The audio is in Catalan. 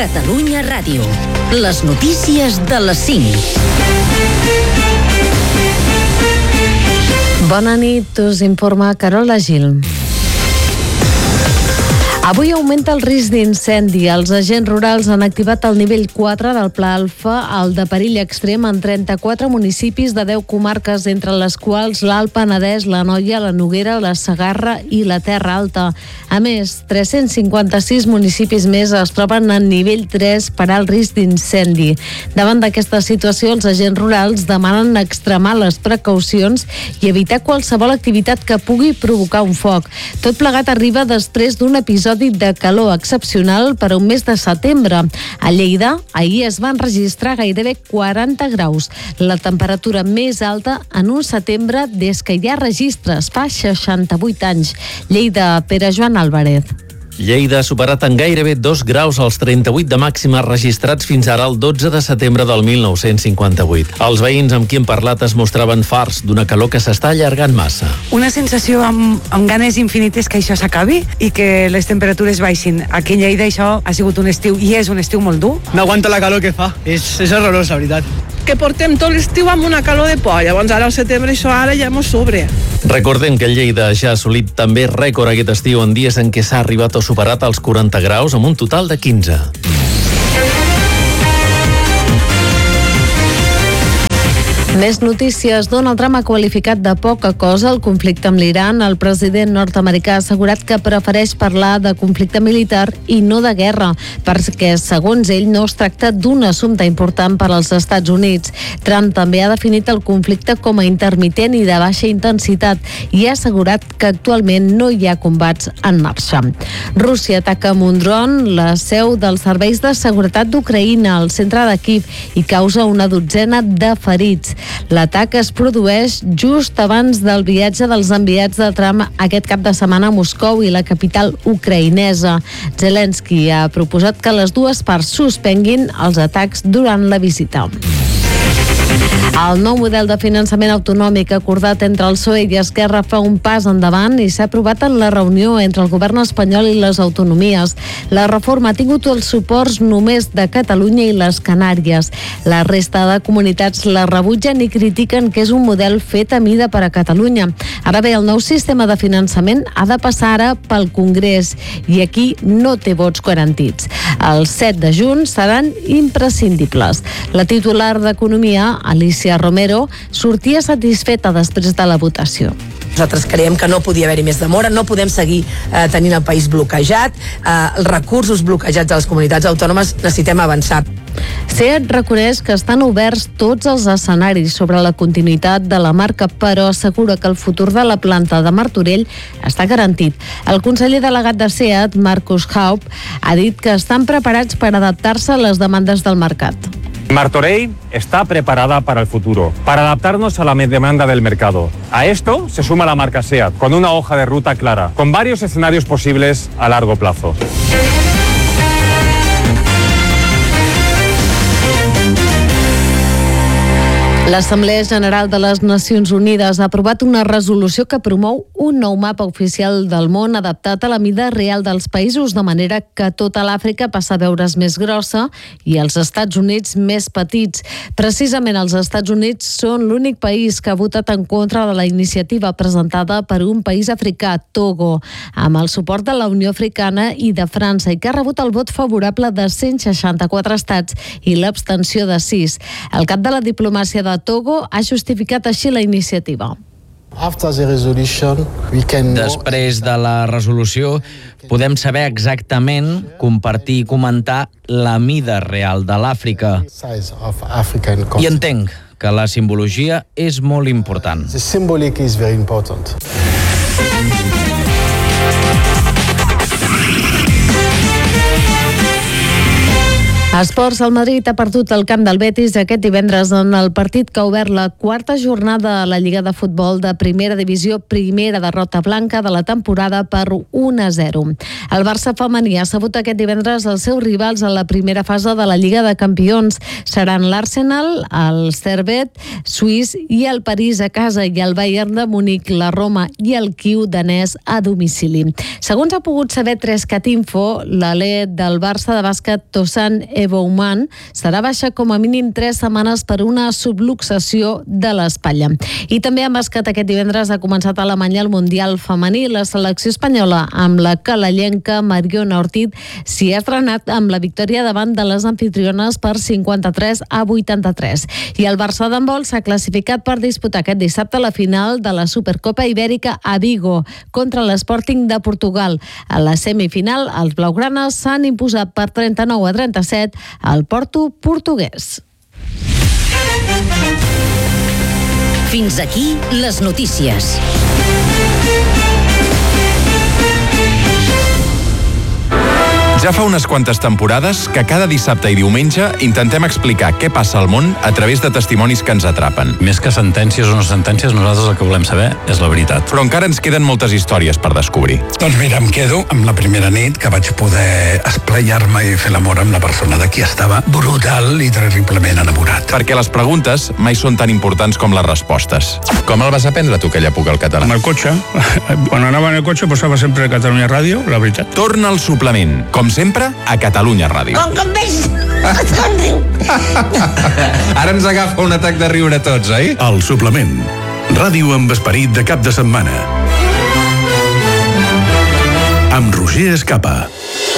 Catalunya Ràdio. Les notícies de les 5. Bona nit, us informa Carola Gil. Avui augmenta el risc d'incendi. Els agents rurals han activat el nivell 4 del Pla Alfa, el de perill extrem, en 34 municipis de 10 comarques, entre les quals l'Alt Penedès, l'Anoia, la Noguera, la Segarra i la Terra Alta. A més, 356 municipis més es troben en nivell 3 per al risc d'incendi. Davant d'aquesta situació, els agents rurals demanen extremar les precaucions i evitar qualsevol activitat que pugui provocar un foc. Tot plegat arriba després d'un episodi de calor excepcional per a un mes de setembre. A Lleida, ahir es van registrar gairebé 40 graus, la temperatura més alta en un setembre des que hi ha registres fa 68 anys. Lleida, Pere Joan Álvarez. Lleida ha superat en gairebé 2 graus els 38 de màxima registrats fins ara el 12 de setembre del 1958. Els veïns amb qui hem parlat es mostraven farts d'una calor que s'està allargant massa. Una sensació amb ganes infinites que això s'acabi i que les temperatures baixin. Aquí a Lleida això ha sigut un estiu i és un estiu molt dur. No aguanto la calor que fa, és horrorós, la veritat. Que portem tot l'estiu amb una calor de por, llavors ara al setembre això ara ja mos sobre. Recordem que Lleida ja ha assolit també rècord aquest estiu en dies en què s'ha arribat o superat els 40 graus amb un total de 15. Més notícies. Donald Trump ha qualificat de poca cosa el conflicte amb l'Iran. El president nord-americà ha assegurat que prefereix parlar de conflicte militar i no de guerra, perquè, segons ell, no es tracta d'un assumpte important per als Estats Units. Trump també ha definit el conflicte com a intermitent i de baixa intensitat i ha assegurat que actualment no hi ha combats en marxa. Rússia ataca amb un dron la seu dels serveis de seguretat d'Ucraïna, al centre de Kíev, i causa una dotzena de ferits. L'atac es produeix just abans del viatge dels enviats de Trump aquest cap de setmana a Moscou i la capital ucraïnesa. Zelensky ha proposat que les dues parts suspenguin els atacs durant la visita. El nou model de finançament autonòmic acordat entre el PSOE i Esquerra fa un pas endavant i s'ha aprovat en la reunió entre el govern espanyol i les autonomies. La reforma ha tingut els suports només de Catalunya i les Canàries. La resta de comunitats la rebutgen i critiquen que és un model fet a mida per a Catalunya. Ara bé, el nou sistema de finançament ha de passar ara pel Congrés i aquí no té vots garantits. Els 7 de juny seran imprescindibles. La titular d'Economia, Alicia Romero, sortia satisfeta després de la votació. Nosaltres creiem que no podia haver-hi més demora, no podem seguir tenint el país bloquejat, els recursos bloquejats a les comunitats autònomes, necessitem avançar. SEAT reconeix que estan oberts tots els escenaris sobre la continuïtat de la marca, però assegura que el futur de la planta de Martorell està garantit. El conseller delegat de SEAT, Marcus Haupt, ha dit que estan preparats per adaptar-se a les demandes del mercat. Martorell está preparada para el futuro, para adaptarnos a la demanda del mercado. A esto se suma la marca SEAT, con una hoja de ruta clara, con varios escenarios posibles a largo plazo. L'Assemblea General de les Nacions Unides ha aprovat una resolució que promou un nou mapa oficial del món adaptat a la mida real dels països, de manera que tota l'Àfrica passa a veure's més grossa i els Estats Units més petits. Precisament els Estats Units són l'únic país que ha votat en contra de la iniciativa presentada per un país africà, Togo, amb el suport de la Unió Africana i de França, i que ha rebut el vot favorable de 164 estats i l'abstenció de 6. El cap de la diplomàcia de Togo ha justificat així la iniciativa. Després de la resolució podem saber exactament, compartir i comentar la mida real de l'Àfrica. I entenc que la simbologia és molt important. Esports, el Madrid ha perdut el camp del Betis aquest divendres en el partit que ha obert la quarta jornada a la Lliga de Futbol de Primera Divisió, primera derrota blanca de la temporada per 1-0. El Barça femení ha sabut aquest divendres els seus rivals a la primera fase de la Lliga de Campions. Seran l'Arsenal, el Servette suís i el París a casa i el Bayern de Múnich, la Roma i el Kiu danès a domicili. Segons ha pogut saber 3cat Info, l'alè del Barça de bàsquet Tosan Ebouman serà baixa com a mínim 3 setmanes per una subluxació de l'espatlla. I també en bàsquet aquest divendres ha començat a Alemanya el Mundial femení. La selecció espanyola amb la calellenca Mariona Ortiz s'hi ha estrenat amb la victòria davant de les anfitriones per 53-83. I el Barça d'handbol s'ha classificat per disputar aquest dissabte la final de la Supercopa Ibèrica a Vigo contra l'Sporting de Portugal. A la semifinal, els blaugranes s'han imposat per 39-37 al Porto portuguès. Fins aquí les notícies. Ja fa unes quantes temporades que cada dissabte i diumenge intentem explicar què passa al món a través de testimonis que ens atrapen. Més que sentències o no sentències, nosaltres el que volem saber és la veritat. Però encara ens queden moltes històries per descobrir. Doncs mira, em quedo amb la primera nit que vaig poder esplaiar-me i fer l'amor amb la persona de qui estava brutal i terriblement enamorat. Perquè les preguntes mai són tan importants com les respostes. Com el vas aprendre tu aquella època al català? Amb el cotxe. Quan anava en el cotxe posava sempre Catalunya Ràdio, la veritat. Torna al suplement, com sempre, a Catalunya Ràdio. Com que em veig, Ara ens agafa un atac de riure a tots, oi? El suplement. Ràdio amb esperit de cap de setmana. Amb Roger Escapa.